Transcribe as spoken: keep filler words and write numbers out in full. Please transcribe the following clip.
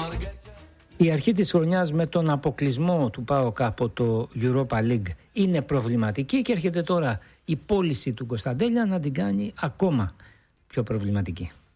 Η αρχή της χρονιάς με τον αποκλεισμό του ΠΑΟΚ από το Europa League είναι προβληματική και έρχεται τώρα η πώληση του Κωνσταντέλια να την κάνει ακόμα πιο προβληματική.